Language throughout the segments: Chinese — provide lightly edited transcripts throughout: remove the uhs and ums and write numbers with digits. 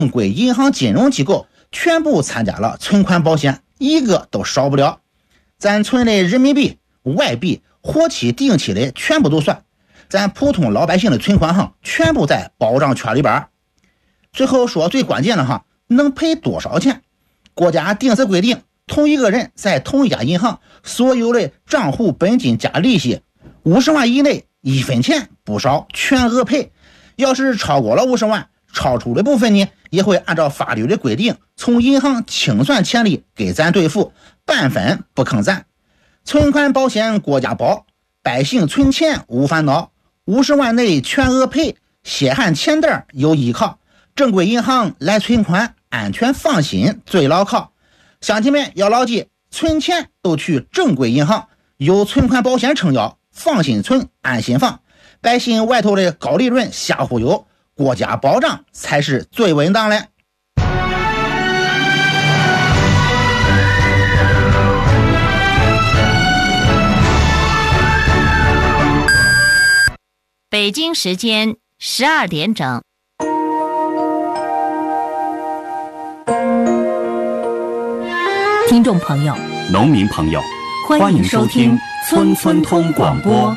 正规银行金融机构全部参加了存款保险，一个都少不了。咱存的人民币、外币、活期、定期的全部都算，咱普通老百姓的存款全部在保障圈里边。最后说最关键了能赔多少钱？国家定时规定，同一个人在同一家银行所有的账户本金加利息50万以内1分钱不少，全额赔。要是超过了50万，超出的部分呢，也会按照法律的规定从银行清算钱里给咱兑付，半分不坑咱。存款保险国家保，百姓存钱无烦恼，50万内全额赔，血汗钱袋有依靠，正规银行来存款，安全放心最牢靠。乡亲们要牢记，存钱都去正规银行，有存款保险撑腰，放心存安心放。百姓外头的高利润瞎忽悠，国家保障才是最稳当的。 北京时间12点整。听众朋友， 农民朋友， 欢迎收听村村通广播。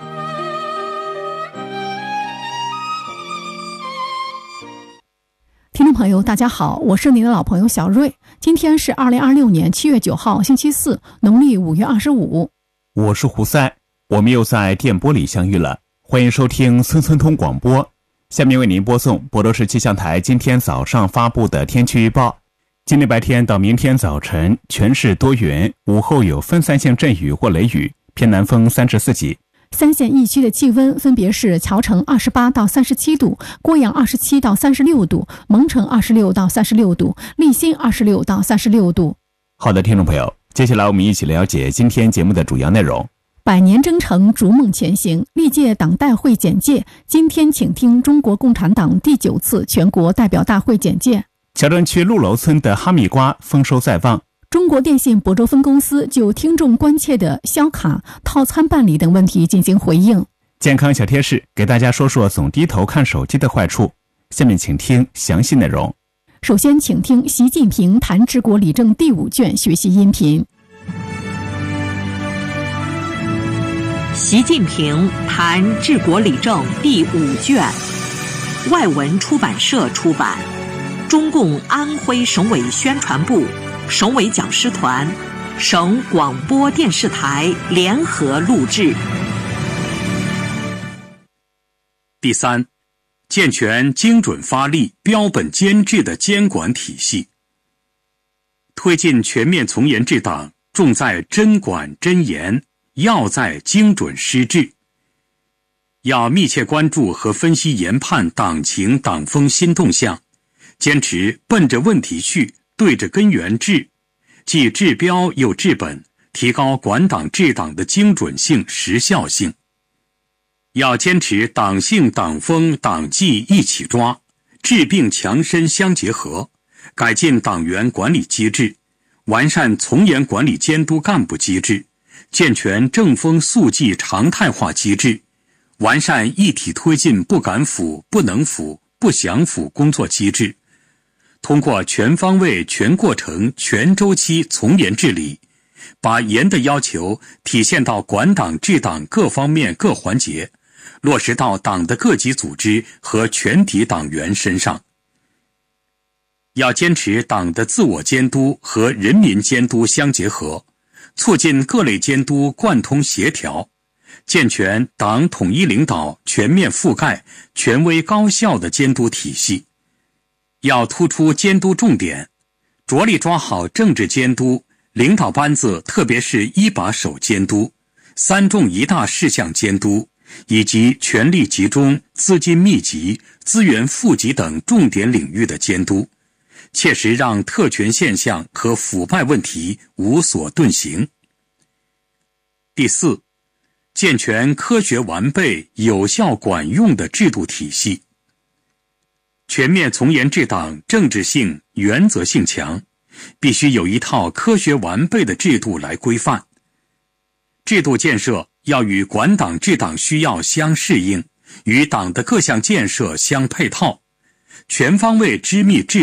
听众朋友大家好，我是您的老朋友小瑞。今天是2026年7月9号星期四，农历5月25。 我是胡塞，我们又在电波里相遇了，欢迎收听村村通广播。下面为您播送博多市气象台今天早上发布的天气预报。今天白天到明天早晨全市多云，午后有分散性阵雨或雷雨，偏南风34级。 三县一区的气温分别是乔城28到37度，郭阳27到36度，蒙城26到36度，立新26到36度。 好的，听众朋友，接下来我们一起了解今天节目的主要内容。 百年征程逐梦前行，历届党代会简介。今天请听中国共产党第9次全国代表大会简介。 桥镇区陆楼村的哈密瓜丰收在望。 中国电信亳州分公司就听众关切的销卡、套餐办理等问题进行回应。 健康小贴士，给大家说说总低头看手机的坏处。下面请听详细内容。 首先请听习近平谈治国理政第5卷学习音频。 习近平谈治国理政第5卷，外文出版社出版，中共安徽省委宣传部、省委讲师团、省广播电视台联合录制。 第3，健全精准发力、标本兼治的监管体系，推进全面从严治党，重在真管真严，要在精准施治。要密切关注和分析研判党情党风新动向，坚持奔着问题去，对着根源治，既治标又治本，提高管党治党的精准性、时效性。要坚持党性、党风、党纪一起抓，治病强身相结合，改进党员管理机制，完善从严管理监督干部机制，健全正风肃纪常态化机制，完善一体推进不敢腐、不能腐、不想腐工作机制。通过全方位、全过程、全周期从严治理，把严的要求体现到管党治党各方面各环节，落实到党的各级组织和全体党员身上。要坚持党的自我监督和人民监督相结合，促进各类监督贯通协调，健全党统一领导、全面覆盖、权威高效的监督体系。要突出监督重点，着力抓好政治监督、领导班子特别是一把手监督、3重1大事项监督，以及权力集中、资金密集、资源富集等重点领域的监督，切实让特权现象和腐败问题无所遁形。第4，健全科学完备、有效管用的制度体系。全面从严治党政治性、原则性强，必须有一套科学完备的制度来规范。制度建设要与管党治党需要相适应，与党的各项建设相配套， 全方位织密制